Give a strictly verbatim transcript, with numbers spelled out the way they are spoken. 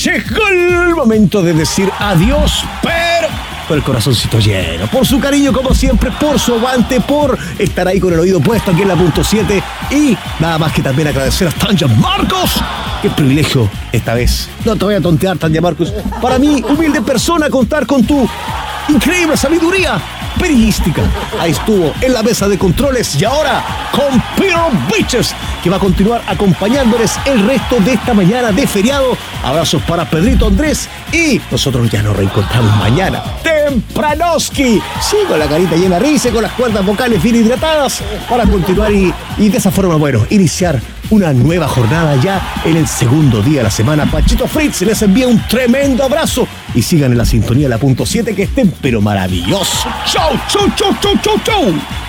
llegó el momento de decir adiós, pero con el corazoncito lleno, por su cariño como siempre, por su aguante, por estar ahí con el oído puesto aquí en la punto siete y nada más que también agradecer a Tanya Marcos. Qué privilegio esta vez. No te voy a tontear, Tanya Marcos. Para mí, humilde persona, contar con tu increíble sabiduría periodística. Ahí estuvo en la mesa de controles y ahora con Peter Bitches, que va a continuar acompañándoles el resto de esta mañana de feriado. Abrazos para Pedrito Andrés y nosotros ya nos reencontramos mañana tempranoski, sí, con la carita llena de risa, con las cuerdas vocales bien hidratadas para continuar y, y de esa forma, bueno, iniciar una nueva jornada ya en el segundo día de la semana. Panchito Fritz les envía un tremendo abrazo y sigan en la sintonía de la punto siete, que estén pero maravilloso. Chau, chau, chau, chau, chau, chau.